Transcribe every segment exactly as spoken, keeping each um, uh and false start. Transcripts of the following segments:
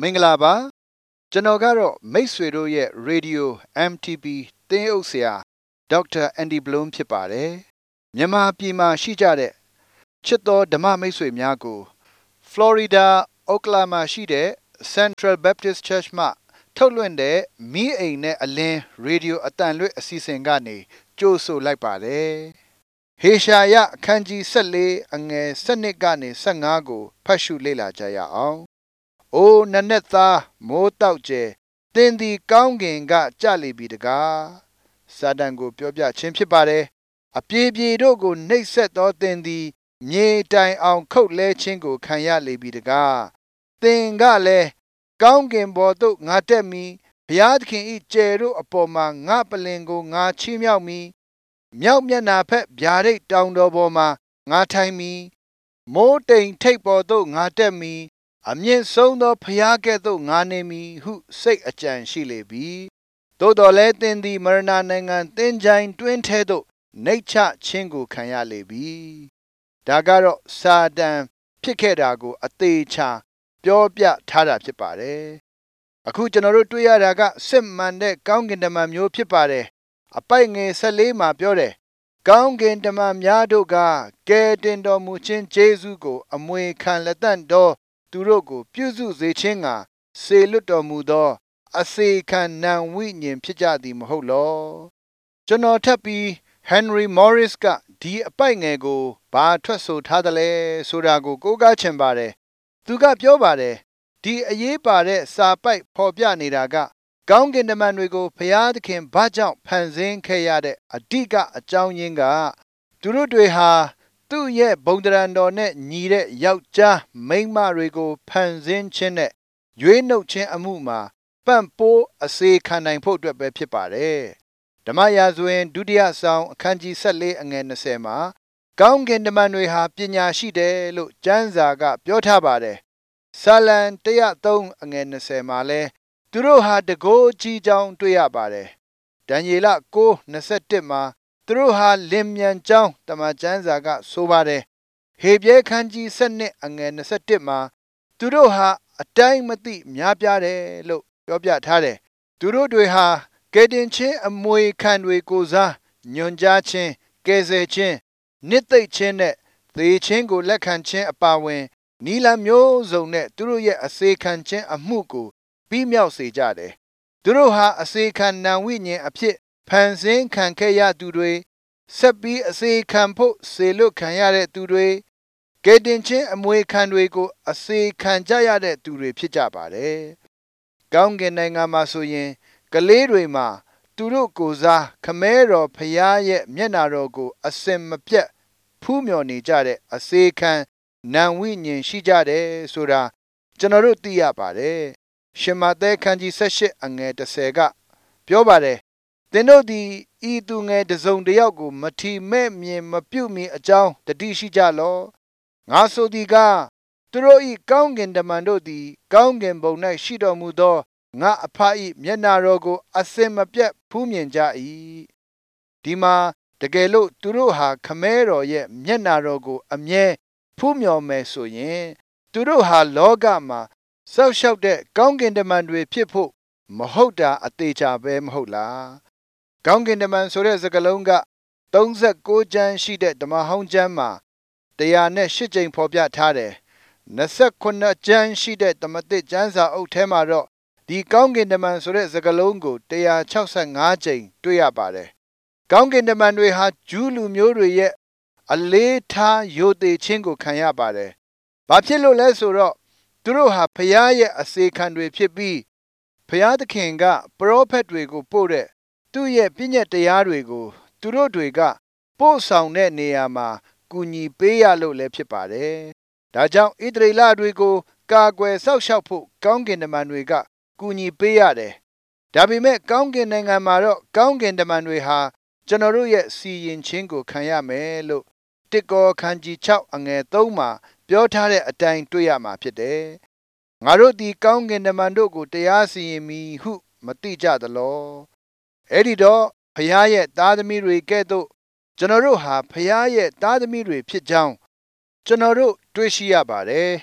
မင်္ဂလာပါကျွန်တော်ကတော့မိတ်ဆွေတို့ရဲ့ Radio အမ် တီ ပီ သင်းအုပ်ဆရာဒေါက်တာအန်ဒီဘလုံးဖြစ်ပါတယ်မြန်မာပြည်မှာရှိကြတဲ့ချစ်တော်ဓမ္မမိတ်ဆွေများကို Florida Oklahoma ရှိတဲ့ Central Baptist Church မှထုတ်လွှင့်တဲ့မီးအိမ်နဲ့အလင်း Radio အတန်လွှင့်အစီအစဉ်ကနေကြိုဆိုလိုက်ပါတယ်ဟေရှာယအခန်းကြီး၁၄အငယ်၁၂ကနေ၁၅ကိုဖတ်ရှုလေ့လာကြရအောင်အိုနနက်သားမိုးတောက်ကျဲသင်သည်ကောင်းကင်ကကြလေပြီတကားစာတန်ကိုပြောပြခြင်းဖြစ်ပါတယ်အပြေပြေတို့ကိုနှိပ်စက်သောသင်သည်မြေတိုင်အောင်ခုတ်လဲခြင်းကိုခံရလေပြီတကားသင်ကလည်းကောင်းကင်ဘော်သို့ငါတက်မီဘုရားသခင်၏ကျယ်တို့အပေါ်မှာငါပလင်ကိုငါချီးမြှောက်မီမြောက်မျက်နှာဖက်ဗျာဒိတ်တောင်တော်ပေါ်မှာငါထိုင်မီမိုးတိမ်ထိပ်ပေါ်သို့ငါတက်မီအမြင့်ဆုံးသောဖျားကဲ့သို့ငါနေမည်ဟုစိတ်အကြံရှိလေပြီသို့တော်လည်းသင်သည်မရဏနိုင်ငံသင်္ချိုင်းတွင်းထဲသို့နှိပ်ချခြင်းကိုခံရလေပြီဒါကတော့စာတန်ဖြစ်ခဲ့တာကိုအသေးချာပြောပြထားတာဖြစ်ပါတယ်အခုကျွန်တော်တို့တွေ့ရတာကစစ်မှန်တဲ့ကောင်းကင်တမန်မျိုးဖြစ်ပါတယ်အပိုက်ငယ်၁၄မှာပြောတယ်ကောင်းကင်တမန်များတို့ကကယ်တင်တော်မူခြင်းယေရှုကိုအမွေခံလက်တန့်တော်သူတို့ကိုပြုစုစေခြင်းကစေလွတ်တော်မူသောအစေခံနံဝိညာဉ်ဖြစ်ကြသည်မဟုတ်လောကျွန်တော်ထပ်ပြီး Henry Morris ကဒီအပိုက်ငယ်ကိုဘာထွက်ဆိုထားသလဲဆိုတာကိုကိုးကားချင်ပါတယ်သူကပြောပါတယ်ဒီအရေးပါတဲ့စာပိုက်ဖော်ပြနေတာကကောင်းကင်တမန်တွေကိုဘုရားသခင်ဘာကြောင့်ဖန်ဆင်းခဲ့ရတဲ့အဓိကအကြောင်းရင်းကသူတို့တွေဟာသူ့ရဲ့ဘုံတရံတော်နဲ့ညီတဲ့ယောက်ျားမိန်းမတွေကိုဖန်ဆင်းခြင်းနဲ့ရွေးနှုတ်ခြင်းအမှုမှာပံ့ပိုးအစေခံနိုင်ဖို့အတွက်ပဲဖြစ်ပါတယ်ဓမ္မရာဇဝင်ဒုတိယဆောင်အခန်းကြီး၁၄အငယ်၂၀မှာကောင်းကင်တမန်တွေဟာပညာရှိတယ်လို့ကျမ်းစာကပြောထားပါတယ်ဆာလံ၁၀၃အငယ်၂၀မှာလဲသူတို့ဟာတကိုးကြီးကြောင်းတွေ့ရပါတယ်ဒံယေလ၉၂၁မှာသူတို့ဟာလင်မြန်ကြောင်းတမန်ကျမ်းစာကဆိုပါတယ်ဟေပြဲခန်းကြီး၁၂အငယ်၂၁မှာသူတို့ဟာအတိုင်းမသိများပြားတယ်လို့ပြောပြထားတယ်သူတို့တွေဟာကယ်တင်ခြင်းအမွေခံတွေကိုစားညွန်ကြားခြင်းကယ်ဆယ်ခြင်းနှစ်သိမ့်ခြင်းနဲ့သေခြင်းကိုလက်ခံခြင်းအပါအဝင်နီလမျိုးစုံနဲ့သူတို့ရဲ့အစေခံခြင်းအမှုကိုပြီးမြောက်စေကြတယ်သူတို့ဟာအစေခံနံဝိညာဉ်အဖြစ်ဖန်ဆင်းခံခဲ့ရသူတွေဆက်ပြီးအစေခံဖို့စေလွတ်ခံရတဲ့သူတွေကယ်တင်ခြင်းအမွေခံတွေကိုအစေခံကြရတဲ့သူတွေဖြစ်ကြပါတယ်ကောင်းကင်နိုင်ငံမှာဆိုရင်ကလေးတွေမှာသူတို့ကိုယ်စားခမဲတော်ဖျားရဲ့မျက်နာတော်ကိုအစင်မပြတ်ဖူးမြော်နေကြတဲ့အစေခံနံဝိညာဉ်ရှိကြတယ်ဆိုတာကျွန်တော်တို့သိရပါတယ်ရှင်မဿဲခန်းကြီး၁၈အငယ်၁၀ကပြောပါတယ်သင်တို့သည်ဤသူငယ်တစ်စုံတစ်ယောက်ကိုမထီမဲ့မြင်မပြုတ်မီအကြောင်းတတိရှိကြလောငါဆိုသည်ကသူတို့ဤကောင်းကင်တမန်တို့သည်ကောင်းကင်ဘုံ၌ရှိတော်မူသောငါအဖ၏မျက်နာတော်ကိုအစင်မပြတ်ဖူးမြင်ကြ၏ဒီမှာတကယ်လို့သူတို့ဟာခမဲတော်ရဲ့မျက်နာတော်ကိုအမြဲဖူးမြော်မယ်ဆိုရင်သူတို့ဟာလောကမှာစောက်ရှောက်တဲ့ကောင်းကင်တမန်တွေဖြစ်ဖို့မဟုတ်တာအသေးချာပဲမဟုတ်လားကောင်းကင်တမန်ဆိုတဲ့စကားလုံးက၃၉ကျမ်းရှိတဲ့ဓမ္မဟောင်းကျမ်းမှာ၁၀၈ကြိမ်ဖော်ပြထားတယ်၂၉ကျမ်းရှိတဲ့ဓမ္မသစ်ကျမ်းစာအုပ်ထဲမှာတော့ဒီကောင်းကင်တမန်ဆိုတဲ့စကားလုံးကို၁၆၅ကြိမ်တွေ့ရပါတယ်ကောင်းကင်တမန်တွေဟာဂျူးလူမျိုးတွေရဲ့အလေးထားယိုသေခြင်းကိုခံရပါတယ်ဘာဖြစ်လို့လဲဆိုတော့သူတို့ဟာဖျားရဲ့အစေခံတွေဖြစ်ပြီးဖျားသခင်ကပရောဖက်တွေကိုပို့တဲ့သူ့ရဲ့ပြည့်ညတ်တရားတွေကိုသူတို့တွေကပို့ဆောင်တဲ့နေရာမှာကူညီပေးရလို့လည်းဖြစ်ပါတယ်ဒါကြောင့်ဣသရေလတွေကိုကာကွယ်စောင့်ရှောက်ဖို့ကောင်းကင်တမန်တွေကကူညီပေးရတယ်ဒါပေမဲ့ကောင်းကင်နိုင်ငံမှာတော့ကောင်းကင်တမန်တွေဟာကျွန်တော်တို့ရဲ့စီရင်ခြင်းကိုခံရမယ်လို့တိကောခန်းကြီး၆အငယ်၃မှာပြောထားတဲ့အတိုင်းတွေ့ရမှာဖြစ်တယ်ငါတို့ဒီကောင်းကင်တမန်တို့ကိုတရားစီရင်မည်ဟုမသိကြသလောအဲ့ဒီတော့ဖျားရဲ့သားသမီးတွေကဲ့သို့ကျွန်တော်တို့ဟာဖျားရဲ့သားသမီးတွေဖြစ်ကြောင်းကျွန်တော်တို့တွေ့ရှိရပါတယ်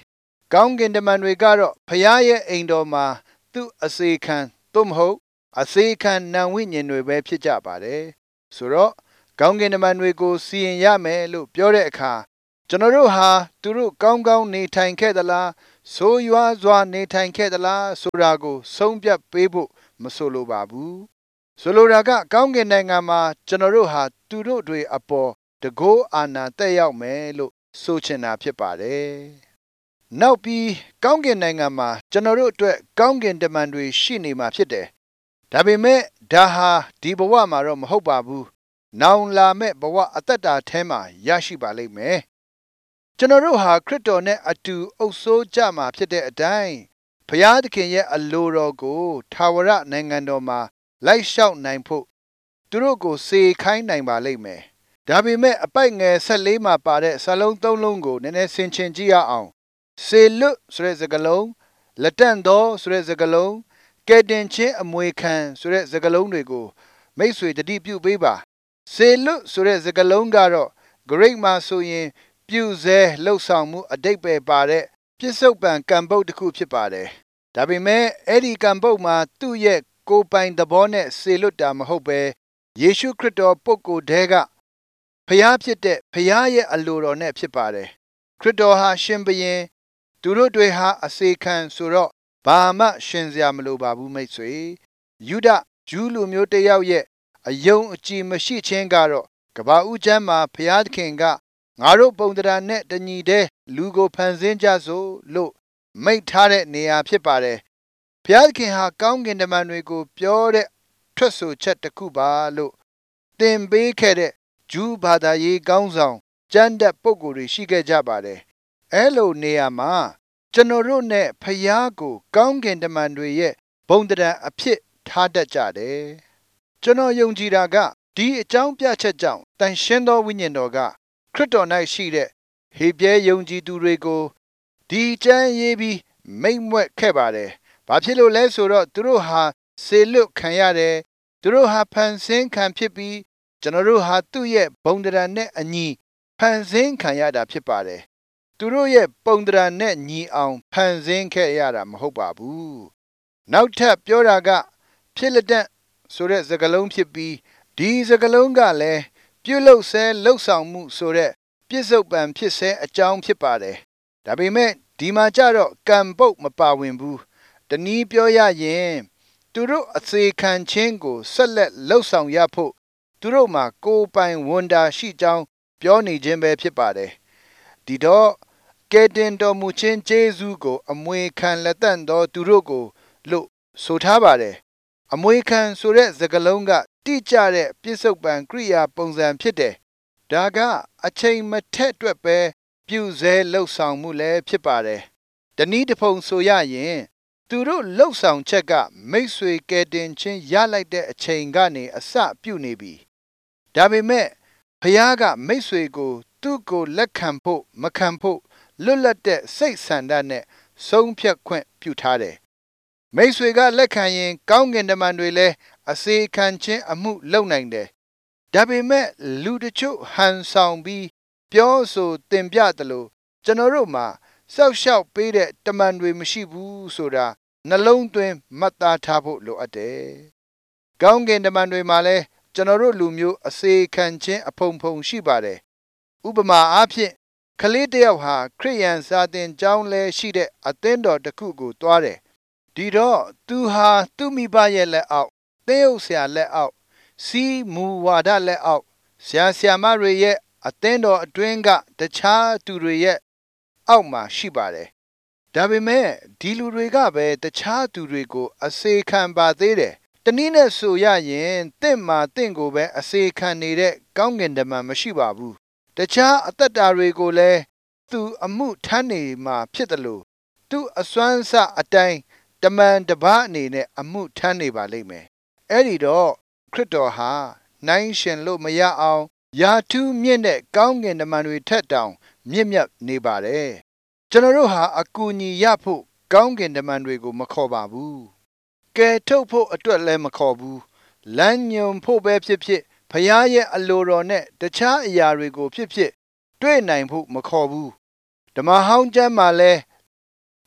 ကောင်းကင်တမန်တွေကတော့ဖျားရဲ့အိမ်တော်မှာသူ့အစေခံသို့မဟုတ်အစေခံနံဝိညာဉ်တွေပဲဖြစ်ကြပါတယ်ဆိုတော့ကောင်းကင်တမန်တွေကိုစီရင်ရမယ်လို့ပြောတဲ့အခါကျွန်တော်တို့ဟာသူတို့ကောင်းကောင်းနေထိုင်ခဲ့သလားဆိုးရွားစွာနေထိုင်ခဲ့သလားဆိုတာကိုဆုံးဖြတ်ပေးဖို့မဆိုလိုပါဘူးဆိုလိုတာကကောင်းကင်နိုင်ငံမှာကျွန်တော်တို့ဟာသူတို့တွေအပေါ်တကောအာဏာတက်ရောက်မယ်လို့ဆိုချင်တာဖြစ်ပါတယ်နောက်ပြီးကောင်းကင်နိုင်ငံမှာကျွန်တော်တို့အတွက်ကောင်းကင်တမန်တွေရှိနေမှာဖြစ်တယ်ဒါပေမဲ့ဒါဟာဒီဘဝမှာတော့မဟုတ်ပါဘူးနောင်လာမဲ့ဘဝအသက်တာထဲမှာရရှိပါလိမ့်မယ်ကျွန်တော်တို့ဟာခရစ်တော်နဲ့အတူအုပ်စိုးကြမှာဖြစ်တဲ့အတိုင်းဘုရားသခင်ရဲ့အလိုတော်ကိုထာဝရနိုင်ငံတော်မှာလိုက်လျှောက်နိုင်ဖို့သူတို့ကိုစေခိုင်းနိုင်ပါလိမ့်မယ်ဒါပေမဲ့အပိုက်ငယ်၁၄မှာပါတဲ့စာလုံး၃လုံးကိုနည်းနည်းဆင်ခြင်ကြည့်ရအောင်စေလွတ်ဆိုတဲ့စကားလုံးလက်တန့်သောဆိုတဲ့စကားလုံးကဲတင်ချင်းအမွေခံဆိုတဲ့စကားလုံးတွေကိုမိတ်ဆွေတတိပြုပေးပါစေလွတ်ဆိုတဲ့စကားလုံးကတော့ Greek မှာဆိုရင်ပြုစဲလှုပ်ဆောင်မှုအတိတ်ပဲပါတဲ့ပြစ္ဆုတ်ပံကံပုတ်တစ်ခုဖြစ်ပါတယ်ဒါပေမဲ့အဲ့ဒီကံပုတ်မှာသူ့ရဲ့ကိုယ်ပိုင်သဘောနဲ့စေလွတ်တာမဟုတ်ပဲယေရှုခရစ်တော်ပုဂ္ဂိုလ်တည်းကဖျားဖြစ်တဲ့ဖျားရဲ့အလိုတော်နဲ့ဖြစ်ပါတယ်ခရစ်တော်ဟာရှင်ဘုရင်သူတို့တွေဟာအစေခံဆိုတော့ဘာမှရှင်စရာမလိုပါဘူးမိတ်ဆွေယူဒဂျူးလူမျိုးတယောက်ရဲ့အယုံအကြည်မရှိခြင်းကတော့ကဘာဦးကျမ်းမှာဘုရားသခင်ကငါတို့ပုံတရာနဲ့တညီတဲ့လူကိုဖန်ဆင်းကြစို့လို့မိန့်ထားတဲ့နေရာဖြစ်ပါတယ်ဘုရားသခင်ဟာကောင်းကင်တမန်တွေကိုပြောတဲ့ထွက်ဆိုချက်တစ်ခုပါလို့သင်ပေးခဲ့တဲ့ဂျူးဘာသာရေးကောင်းဆောင်ကျမ်းတတ်ပုဂ္ဂိုလ်တွေရှိခဲ့ကြပါတယ်အဲလိုနေရာမှာကျွန်တော်တို့နဲ့ဖျားကိုကောင်းကင်တမန်တွေရဲ့ဘုံတရံအဖြစ်ထားတတ်ကြတယ်ကျွန်တော်ယုံကြည်တာကဒီအကြောင်းပြချက်ကြောင့်တန်ရှင်းသောဝိညာဉ်တော်ကခရစ်တော်၌ရှိတဲ့ဟေပြဲယုံကြည်သူတွေကိုဒီကျမ်းရေးပြီးမိတ်မွက်ခဲ့ပါတယ်ဘာဖြစ်လို့လဲဆိုတော့သူတို့ဟာစေလွတ်ခံရတယ်သူတို့ဟာဖန်ဆင်းခံဖြစ်ပြီးကျွန်တော်တို့ဟာသူ့ရဲ့ဘုံတရံနဲ့အညီဖန်ဆင်းခံရတာဖြစ်ပါတယ်သူတို့ရဲ့ပုံတရံနဲ့ညီအောင်ဖန်ဆင်းခဲ့ရတာမဟုတ်ပါဘူးနောက်ထပ်ပြောတာကဖြစ်လက်တဲ့ဆိုတဲ့စကားလုံးဖြစ်ပြီးဒီစကားလုံးကလည်းပြုလုပ်ဆဲလှုပ်ဆောင်မှုဆိုတဲ့ပြစ္ဆုတ်ပံဖြစ်ဆဲအကြောင်းဖြစ်ပါတယ်ဒါပေမဲ့ဒီမှာကြတော့ကံပုတ်မပါဝင်ဘူးတနည်းပြောရရင်သူတို့အစေခံခြင်းကိုဆက်လက်လှုပ်ဆောင်ရဖို့သူတို့မှာကိုယ်ပိုင်ဝန်တာရှိကြောင်းပြောနေခြင်းပဲဖြစ်ပါတယ်ဒီတော့ကဲတင်တော်မူခြင်းဂျေဇုကိုအမွေခံလက်တန့်သောသူတို့ကိုလို့ဆိုထားပါတယ်အမွေခံဆိုတဲ့စကားလုံးကတိကျတဲ့ပြစ္ဆုတ်ပံကရိယာပုံစံဖြစ်တယ်ဒါကအချိန်မထက်အတွက်ပဲပြုစဲလှုပ်ဆောင်မှုလည်းဖြစ်ပါတယ်တနည်းတစ်ဖုံဆိုရရင်သူတို့လှုပ်ဆောင်ချက်ကမိတ်ဆွေကဲတင်ချင်းရလိုက်တဲ့အချိန်ကနေအစပြုနေပြီဒါပေမဲ့ဖခင်ကမိတ်ဆွေကိုသူ့ကိုလက်ခံဖို့မခံဖို့လွတ်လပ်တဲ့စိတ်ဆန္ဒနဲ့ဆုံးဖြတ်ခွင့်ပြုထားတယ်မိတ်ဆွေကလက်ခံရင်ကောင်းကင်တမန်တွေလည်းအစေခံခြင်းအမှုလုပ်နိုင်တယ်ဒါပေမဲ့လူတချို့ဟန်ဆောင်ပြီးပြောဆိုတင်ပြတယ်လို့ကျွန်တော်တို့မှာစောက်ရှောက်ပေးတဲ့တမန်တွေမရှိဘူးဆိုတာနှလုံးသွင်းမှတ်သားထားဖို့လိုအပ်တယ်ကောင်းကင်တမန်တွေမှာလည်းကျွန်တော်တို့လူမျိုးအစေခံခြင်းအဖုံဖုံရှိပါတယ်ဥပမာအားဖြင့်ကလေးတယောက်ဟာခရိယန်စာသင်ကျောင်းလဲရှိတဲ့အသင်းတော်တစ်ခုကိုတွားတယ်ဒီတော့သူဟာသူ့မိဘရဲ့လက်အောက်သင်းအုပ်ဆရာလက်အောက်စီးမူဝါဒလက်အောက်ဆရာဆရာမတွေရဲ့အသင်းတော်အတွင်းကတခြားသူတွေရဲ့အောက်မှာရှိပါတယ်ဒါပေမဲ့ဒီလူတွေကပဲတခြားသူတွေကိုအစေခံပါသေးတယ်တနည်းနဲ့ဆိုရရင်တင့်မှာတင့်ကိုပဲအစေခံနေတဲ့ကောင်းကင်တမန်မရှိပါဘူးတခြားအသက်တာတွေကိုလည်းသူအမှုထမ်းနေမှာဖြစ်တယ်လို့သူအစွမ်းစအတိုင်းတမန်တပါးအနေနဲ့အမှုထမ်းနေပါလိမ့်မယ်အဲ့ဒီတော့ခရစ်တော်ဟာနိုင်ရှင်လို့မရအောင်ယာထူးမြင့်တဲ့ကောင်းကင်တမန်တွေထက်တောင်မြင့်မြတ်နေပါတယ်ကျွန်တော်တို့ဟာအကူအညီရဖို့ကောင်းကင်တမန်တွေကိုမခေါ်ပါဘူးကဲထုတ်ဖို့အတွက်လည်းမခေါ်ဘူးလမ်းညွန်ဖို့ပဲဖြစ်ဖြစ်ဖခင်ရဲ့အလိုတော်နဲ့တခြားအရာတွေကိုဖြစ်ဖြစ်တွေ့နိုင်ဖို့မခေါ်ဘူးဓမ္မဟောင်းကျမ်းမှာလဲ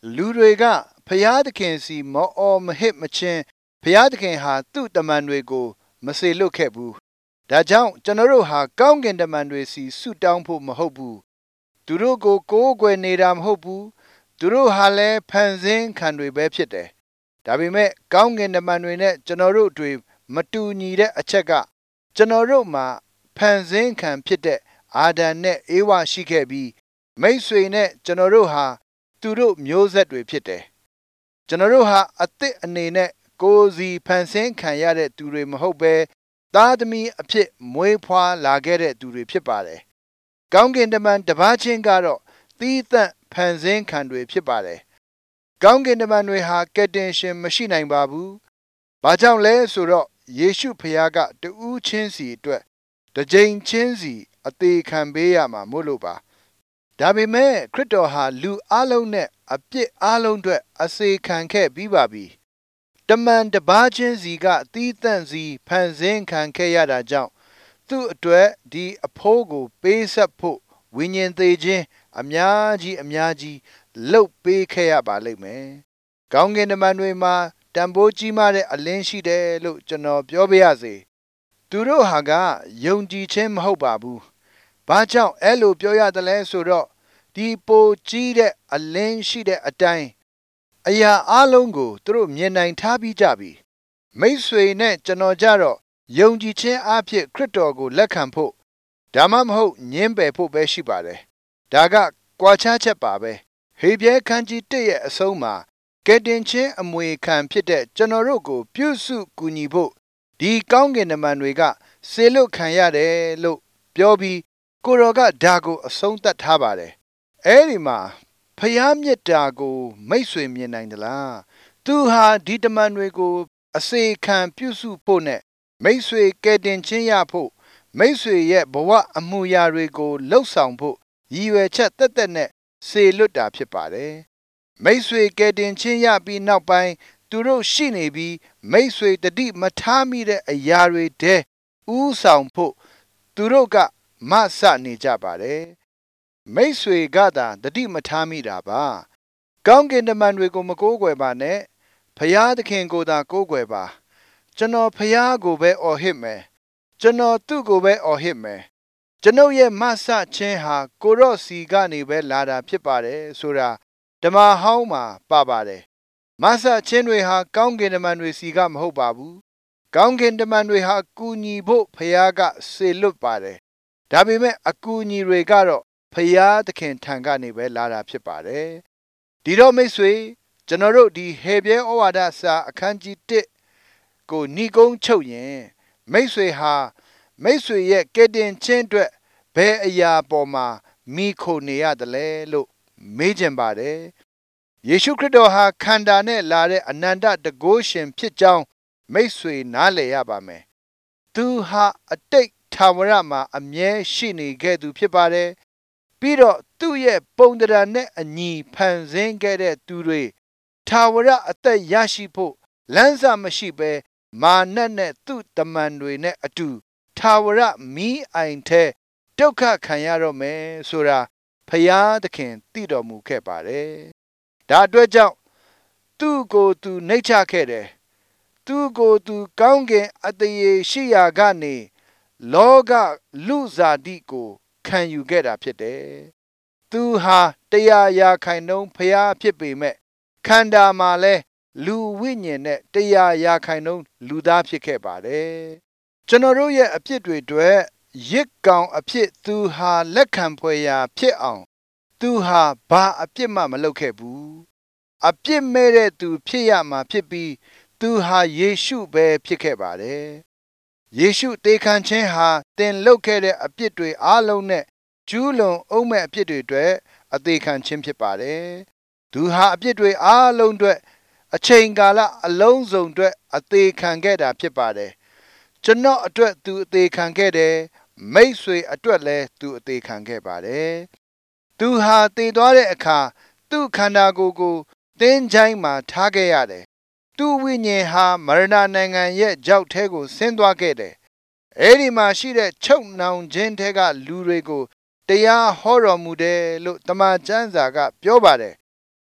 လူတွေကဖျားသခင်စီမအော်မဟစ်မချင်းဖျားသခင်ဟာသူ့တမန်တွေကိုမစေလွတ်ခဲ့ဘူးဒါကြောင့်ကျွန်တော်တို့ဟာကောင်းကင်တမန်တွေစီဆုတောင်းဖို့မဟုတ်ဘူးသူတို့ကိုကိုးကွယ်နေတာမဟုတ်ဘူးသူတို့ဟာလည်းဖန်ဆင်းခံတွေပဲဖြစ်တယ်ဒါပေမဲ့ကောင်းကင်တမန်တွေနဲ့ကျွန်တော်တို့တွေမတူညီတဲ့အချက်ကကျွန်တော်တို့မှာဖန်ဆင်းခံဖြစ်တဲ့အာဒံနဲ့အေဝါရှိခဲ့ပြီးမိတ်ဆွေနဲ့ကျွန်တော်တို့ဟာသူတို့မျိုးဆက်တွေဖြစ်တယ်ကျွန်တော်တို့ဟာအသစ်အနေနဲ့ကိုယ်စီဖန်ဆင်းခံရတဲ့သူတွေမဟုတ်ပဲသားသမီးအဖြစ်မွေးဖွားလာခဲ့တဲ့သူတွေဖြစ်ပါတယ်ကောင်းကင်တမန်တစ်ပါးချင်းကတော့သီးသန့်ဖန်ဆင်းခံတွေဖြစ်ပါတယ်ကောင်းကင်တမန်တွေဟာကယ်တင်ရှင်မရှိနိုင်ပါဘူးဘာကြောင့်လဲဆိုတော့ယေရှုဖခင်ကတဦးချင်းစီအတွက်တစ်ကြိမ်ချင်းစီအသေးခံပေးရမှာမို့လို့ပါဒါပေမဲ့ခရစ်တော်ဟာလူအလုံးနဲ့အပြစ်အလုံးအတွက်အစေခံခဲ့ပြီးပါပြီတမန်တစ်ပါးချင်းစီကသီးသန့်စီဖန်ဆင်းခံခဲ့ရတာကြောင့်သူ့အတွက်ဒီအဖိုးကိုပေးဆက်ဖို့ဝိညာဉ်သေးခြင်းအများကြီးအများကြီးလှုပ်ပေးခဲ့ရပါလိမ့်မယ်။ကောင်းကင်တမန်တွေမှာတန်ဖိုးကြီးမားတဲ့အလင်းရှိတယ်လို့ကျွန်တော်ပြောပြရစေ။သူတို့ဟာကယုံကြည်ခြင်းမဟုတ်ပါဘူး။ဘာကြောင့်အဲ့လိုပြောရတယ်လဲဆိုတော့ဒီပိုကြီးတဲ့အလင်းရှိတဲ့အတိုင်းအရာအလုံးကိုသူတို့မြင်နိုင်ထားပြီးကြပြီ။မိတ်ဆွေနဲ့ကျွန်တော်ကြတော့ယုံကြည်ခြင်းအဖြစ်ခရစ်တော်ကိုလက်ခံဖို့ဒါမှမဟုတ်ညှင်းပယ်ဖို့ပဲရှိပါတယ်။ဒါကကွာခြားချက်ပါပဲ။ဟေပြဲခန်းကြီးတစ်ရဲ့အဆုံးမှာကယ်တင်ခြင်းအမွေခံဖြစ်တဲ့ကျွန်တော်တို့ကိုပြုစုကူညီဖို့ဒီကောင်းကင်တမန်တွေကစေလွတ်ခံရတယ်လို့ပြောပြီးကိုတော်ကဒါကိုအဆုံးသတ်ထားပါတယ်။အဲဒီမှာဖျားမြစ်တာကိုမိတ်ဆွေမြင်နိုင်သလား။သူဟာဒီတမန်တွေကိုအစေခံပြုစုဖို့နဲ့မိတ်ဆွေကယ်တင်ခြင်းရဖို့မိတ်ဆွေရဲ့ဘဝအမှုရာတွေကိုလှုပ်ဆောင်ဖို့ရည်ရွယ်ချက်တက်တက်နဲ့စေလွတ်တာဖြစ်ပါတယ်မိတ်ဆွေကယ်တင်ခြင်းရပြီးနောက်ပိုင်းသူတို့ရှိနေပြီးမိတ်ဆွေတတိမထားမိတဲ့အရာတွေတဲဥဆောင်ဖို့သူတို့ကမဆနေကြပါတယ်မိတ်ဆွေကသာတတိမထားမိတာပါကောင်းကင်တမန်တွေကိုမကိုးကွယ်ပါနဲ့ဖျားသခင်ကိုသာကိုးကွယ်ပါကျွန်တော်ဖျားကိုပဲအော်ဟစ်မယ်ကျွန်တော်သူ့ကိုပဲအော်ဟစ်မယ်ကျွန်ုပ်ရဲ့မဆချင်းဟာကိုရော့စီကနေပဲလာတာဖြစ်ပါတယ်ဆိုတာဓမ္မဟောင်းမှာပါပါတယ်မဆချင်းတွေဟာကောင်းကင်တမန်တွေစီကမဟုတ်ပါဘူးကောင်းကင်တမန်တွေဟာကူညီဖို့ဖျားကစေလွတ်ပါတယ်ဒါပေမဲ့အကူအညီတွေကတော့ဖျားသခင်ထံကနေပဲလာတာဖြစ်ပါတယ်ဒီတော့မိတ်ဆွေကျွန်တော်တို့ဒီဟေပြဲဩဝါဒစာအခန်းကြီးတစ်ကိုညီကုန်းချုပ်ရင်မိတ်ဆွေဟာမိတ်ဆွေရဲ့ကယ်တင်ခြင်းအတွက်ဘယ်အရာပေါ်မှာမိခိုနေရတယ်လဲလို့မေးချင်ပါတယ်ယေရှုခရစ်တော်ဟာခန္ဓာနဲ့လာတဲ့အနန္တတကုရှင်ဖြစ်ကြောင်းမိတ်ဆွေနားလည်ရပါမယ်သူဟာအတိတ်ထာဝရမှာအမြဲရှိနေခဲ့သူဖြစ်ပါတယ်ပြီးတော့သူ့ရဲ့ပုံသဏ္ဍာန်နဲ့အညီဖန်ဆင်းခဲ့တဲ့သူတွေထာဝရအသက်ရရှိဖို့လမ်းစာမရှိဘဲမာနနဲ့သူ့တမန်တွေနဲ့အတူထာဝရမီးအိုင်ထဲဒုက္ခခံရတော့မယ်ဆိုတာဖယားသခင်သိတော်မူခဲ့ပါတယ်။ဒါအတွက်ကြောင့်သူ့ကိုယ်သူနှိမ့်ချခဲ့တယ်။သူ့ကိုယ်သူကောင်းကင်အတရေရှိရာကနေလောကလူစားတိကိုခံယူခဲ့တာဖြစ်တယ်။သူဟာတရားရာခိုင်နှုန်းဖယားဖြစ်ပေမဲ့ခန္ဓာမှာလဲလူဝိညာဉ်နဲ့တရားရာခိုင်နှုန်းလူသားဖြစ်ခဲ့ပါတယ်ကျွန်တော်တို့ရဲ့အဖြစ်တွေအတွက်ရစ်ကောင်အဖြစ်သူဟာလက်ခံဖွယ်ရာဖြစ်အောင်သူဟာဘာအပြစ်မှမလုပ်ခဲ့ဘူးအပြစ်မဲ့တဲ့သူဖြစ်ရမှာဖြစ်ပြီးသူဟာယေရှုပဲဖြစ်ခဲ့ပါတယ်ယေရှုတေခံခြင်းဟာတင်လုပ်ခဲ့တဲ့အပြစ်တွေအားလုံးနဲ့ကျူးလွန်အုံးမဲ့အပြစ်တွေအတွက်အသေးခံခြင်းဖြစ်ပါတယ်သူဟာအပြစ်တွေအားလုံးအတွက်အချိန်ကာလအလုံးစုံအတွက်အသေးခံခဲ့တာဖြစ်ပါတယ်ကျွန်တော်အတွက်သူအသေးခံခဲ့တယ်မိတ်ဆွေအတွက်လည်းသူအသေးခံခဲ့ပါတယ်သူဟာတည်သွားတဲ့အခါသူ့ခန္ဓာကိုယ်ကိုသင်္ချိုင်းမှာထားခဲ့ရတယ်သူ့ဝိညာဉ်ဟာမရဏနိုင်ငံရဲ့ကြောက်ထဲကိုဆင်းသွားခဲ့တယ်အဲဒီမှာရှိတဲ့ချုပ်နှောင်ခြင်းထဲကလူတွေကိုတရားဟောတော်မူတယ်လို့တမန်ကျမ်းစာကပြောပါတယ်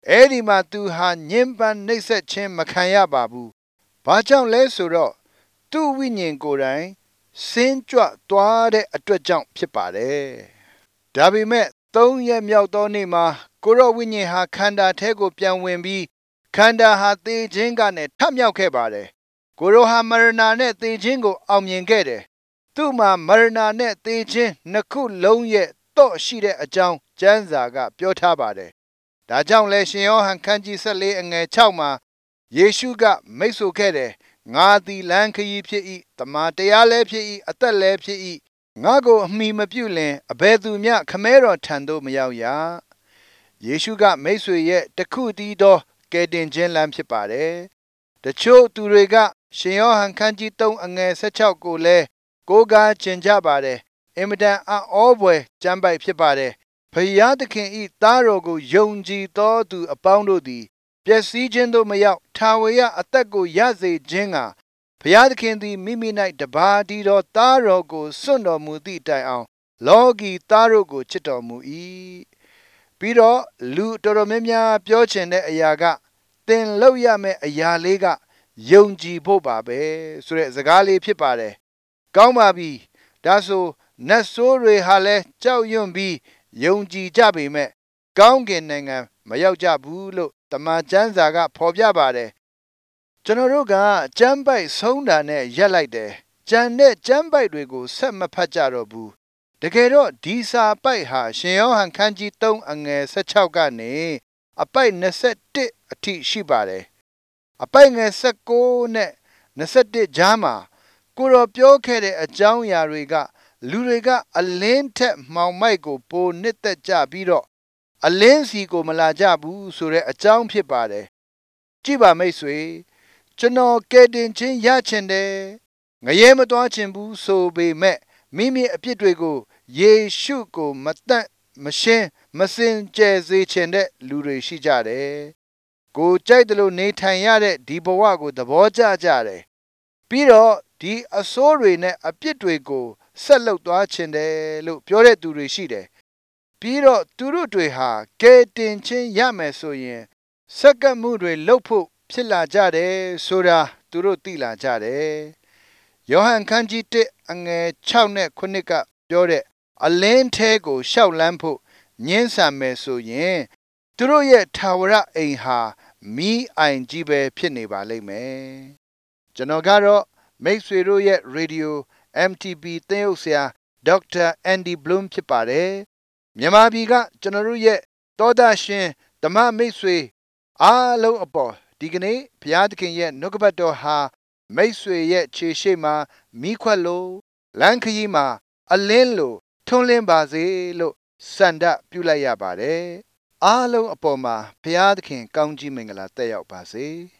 အဲ့ဒီမှာသူဟာညှဉ်းပန်းနှိပ်စက်ခြင်းမခံရပါဘူးဘာကြောင့်လဲဆိုတော့သူ့ဝိညာဉ်ကိုယ်တိုင်စင်းကြွသွားတဲ့အတွက်ကြောင့်ဖြစ်ပါတယ်ဒါပေမဲ့သုံးရက်မြောက်သောနေ့မှာကိုရောဝိညာဉ်ဟာခန္ဓာထဲကိုပြန်ဝင်ပြီးခန္ဓာဟာသေခြင်းကနေထမြောက်ခဲ့ပါတယ်ကိုရောဟာမရဏနဲ့သေခြင်းကိုအောင်မြင်ခဲ့တယ်သူ့မှာမရဏနဲ့သေခြင်းနှစ်ခုလုံးရဲ့တော့ရှိတဲ့အကြောင်းကျမ်းစာကပြောထားပါတယ်ဒါကြောင့်လဲရှင်ယောဟန်ခန်းကြီး၁၄အငယ်၆မှာယေရှုကမိတ်ဆိုခဲ့တယ်ငါသည်လမ်းခရီးဖြစ်၏တမန်တရားလည်းဖြစ်၏အသက်လည်းဖြစ်၏ငါကိုအမိမပြုလင်အဘယ်သူမျှခမဲတော်ထံသို့မရောက်ရယေရှုကမိတ်ဆွေရဲ့တခုတည်းသောကယ်တင်ခြင်းလမ်းဖြစ်ပါတယ်တချို့သူတွေကရှင်ယောဟန်ခန်းကြီး၃အငယ်၁၆ကိုလည်းကိုးကားကျင်ကြပါတယ်အင်မတန်အံ့ဩဖွယ်ကျမ်းပိုက်ဖြစ်ပါတယ်ဖယားသခင်ဤသားတော်ကိုယုံကြည်သောသူအပေါင်းတို့သည်ပျက်စီးခြင်းသို့မရောက်ထာဝရအသက်ကိုရစေခြင်းကဖယားသခင်သည်မိမိ၌တပါးတည်းသောသားတော်ကိုစွန့်တော်မူသည့်တိုင်အောင်လောကီသားတို့ကိုချစ်တော်မူ၏ပြီးတော့လူတော်တော်များများပြောချင်တဲ့အရာကသင်လုပ်ရမယ့်အရာလေးကယုံကြည်ဖို့ပါပဲဆိုတဲ့စကားလေးဖြစ်ပါတယ်ကောင်းပါပြီဒါဆိုနတ်ဆိုးတွေဟာလည်းကြောက်ရွံ့ပြီးယုံကြည်ကြပေမဲ့ကောင်းကင်နိုင်ငံမရောက်ကြဘူးလို့တမန်ကျမ်းစာကဖော်ပြပါတယ်ကျွန်တော်တို့ကကျမ်းပိုက်ဆုံးတာနဲ့ရက်လိုက်တယ်ကျန်တဲ့ကျမ်းပိုက်တွေကိုဆက်မဖတ်ကြတော့ဘူးတကယ်တော့ဒီစာပိုက်ဟာရှင်ယောဟန်ခန်းကြီး၃အငယ်၁၆ကနေအပိုက်၂၁အထိရှိပါတယ်အပိုက်ငယ်၁၉နဲ့၂၁ကြားမှာကိုရောပြောခဲ့တဲ့အကြောင်းအရာတွေကလူတွေကအလင်းထက်မှောင်မိုက်ကိုပိုနှစ်သက်ကြပြီးတော့အလင်းစီကိုမလာကြဘူးဆိုတဲ့အကြောင်းဖြစ်ပါတယ်ကြည့်ပါမိတ်ဆွေကျွန်တော်ကယ်တင်ခြင်းရချင်တယ်ငရဲမသွားချင်ဘူးဆိုပေမဲ့မိမိအပြစ်တွေကိုယေရှုကိုမတတ်မရှင်းမစင်ကြယ်စေချင်တဲ့လူတွေရှိကြတယ်ကိုကြိုက်တယ်လို့နေထိုင်ရတဲ့ဒီဘဝကိုသဘောကျကြတယ်ပြီးတော့ဒီအဆိုးတွေနဲ့အပြစ်တွေကိုဆက်လုပ်သွားချင်တယ်လို့ပြောတဲ့သူတွေရှိတယ်ပြီးတော့သူတို့တွေဟာကယ်တင်ခြင်းရမယ်ဆိုရင်စက္ကန့်မှုတွေလုပ်ဖို့ဖြစ်လာကြတယ်ဆိုတာသူတို့သိလာကြတယ်ယောဟန်ခန်းကြီး၁အငယ်၆နဲ့၉ကပြောတဲ့အလင်းထဲကိုရှောက်လန်းဖို့ညှင်းဆန်မယ်ဆိုရင်သူတို့ရဲ့ထာဝရအိမ်ဟာမီးအိုင်ကြီးပဲဖြစ်နေပါလိမ့်မယ်ကျွန်တော်ကတော့မိတ်ဆွေတို့ရဲ့ရေဒီယို အမ် တီ ဘီ သင်းအုပ်ဆရာဒေါက်တာအန်ဒီဘလူးဖြစ်ပါတယ်မြန်မာပြည်ကကျွန်တော်တို့ရဲ့သောတာရှင်ဓမ္မမိတ်ဆွေအားလုံးအပေါ်ဒီကနေ့ဘုရားသခင်ရဲ့နှုတ်ကပတ်တော်ဟာမိတ်ဆွေရဲ့ခြေရှိမှာမိခွက်လို့လမ်းခရီးမှာအလင်းလို့ထွန်းလင်းပါစေလို့စန္ဒပြုလိုက်ရပါတယ်အားလုံးအပေါ်မှာဘုရားသခင်ကောင်းကြီးမင်္ဂလာတက်ရောက်ပါစေ